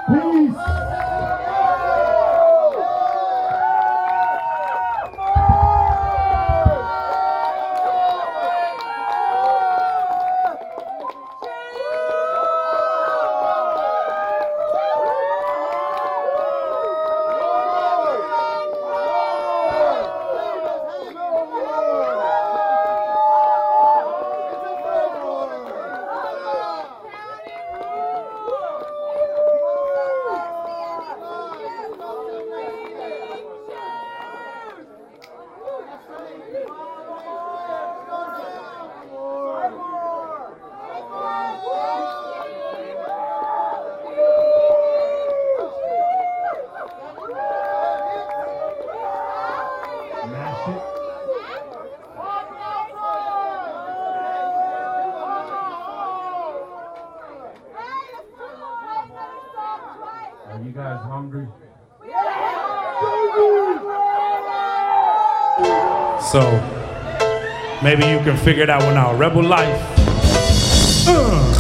Peace. Are you guys hungry? So maybe you can figure that one out. Rebel Life.